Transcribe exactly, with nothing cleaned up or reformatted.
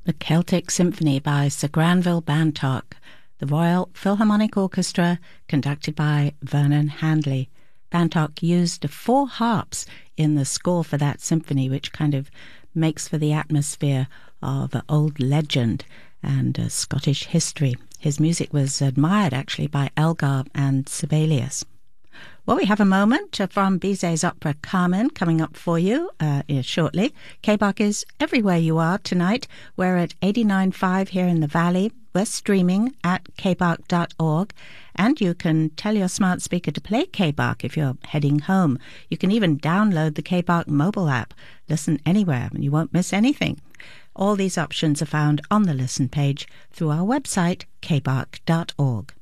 The Celtic Symphony by Sir Granville Bantock, the Royal Philharmonic Orchestra, conducted by Vernon Handley. Bantock used four harps in the score for that symphony, which kind of makes for the atmosphere of old legend and uh, Scottish history. His music was admired, actually, by Elgar and Sibelius. Well, we have a moment from Bizet's opera Carmen coming up for you uh, shortly. K-Bach is everywhere you are tonight. We're at eighty-nine point five here in the Valley. We're streaming at k bach dot org, and you can tell your smart speaker to play K-Bach if you're heading home. You can even download the K-Bach mobile app. Listen anywhere and you won't miss anything. All these options are found on the listen page through our website, k bach dot org.